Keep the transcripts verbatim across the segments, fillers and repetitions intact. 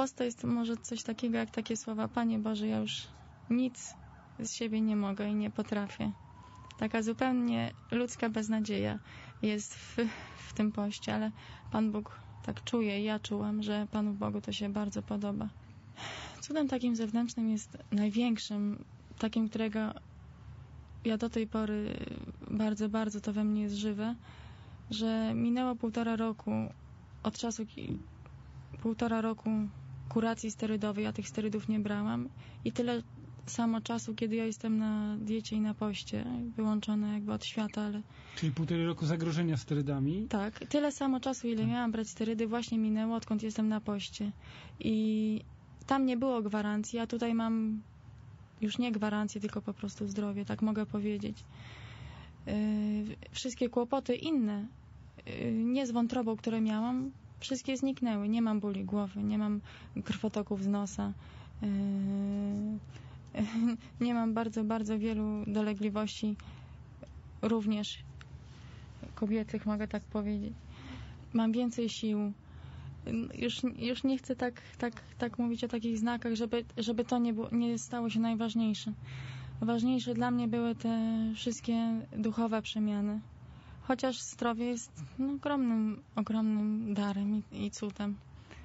post to jest może coś takiego jak takie słowa: Panie Boże, ja już nic z siebie nie mogę i nie potrafię. Taka zupełnie ludzka beznadzieja jest w, w tym poście, ale Pan Bóg tak czuje i ja czułam, że Panu Bogu to się bardzo podoba. Cudem takim zewnętrznym jest największym, takim, którego ja do tej pory bardzo, bardzo to we mnie jest żywe, że minęło półtora roku od czasu, półtora roku kuracji sterydowej, ja tych sterydów nie brałam i tyle samo czasu, kiedy ja jestem na diecie i na poście, wyłączona jakby od świata, ale... Czyli półtorej roku zagrożenia sterydami? Tak, tyle samo czasu, ile miałam brać sterydy, właśnie minęło, odkąd jestem na poście. I tam nie było gwarancji, a tutaj mam już nie gwarancję, tylko po prostu zdrowie, tak mogę powiedzieć. Yy, wszystkie kłopoty inne, yy, nie z wątrobą, które miałam, wszystkie zniknęły. Nie mam bóli głowy, nie mam krwotoków z nosa, yy, nie mam bardzo, bardzo wielu dolegliwości, również kobiecych, mogę tak powiedzieć. Mam więcej sił. Już, już nie chcę tak, tak, tak mówić o takich znakach, żeby, żeby to nie, było, nie stało się najważniejsze. Ważniejsze dla mnie były te wszystkie duchowe przemiany. Chociaż zdrowie jest no, ogromnym, ogromnym darem i, i cudem.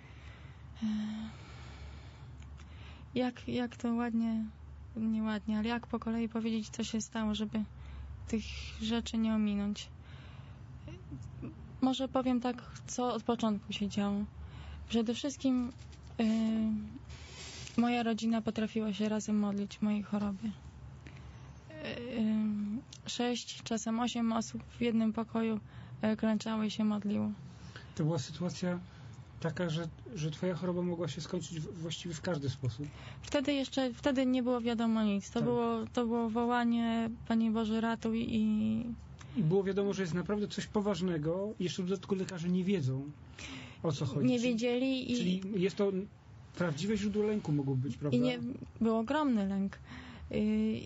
Jak, jak to ładnie, nie ładnie, ale jak po kolei powiedzieć, co się stało, żeby tych rzeczy nie ominąć. Może powiem tak, co od początku się działo. Przede wszystkim yy, moja rodzina potrafiła się razem modlić w mojej chorobie. Yy, sześć, czasem osiem osób w jednym pokoju yy, klęczało i się modliło. To była sytuacja taka, że, że twoja choroba mogła się skończyć w, właściwie w każdy sposób. Wtedy jeszcze, wtedy nie było wiadomo nic. To, tak. było, to było wołanie: Panie Boże, ratuj i... I było wiadomo, że jest naprawdę coś poważnego i jeszcze w dodatku lekarze nie wiedzą, o co chodzi. Nie wiedzieli i... Czyli jest to prawdziwe źródło lęku mogło być, prawda? I nie, był ogromny lęk.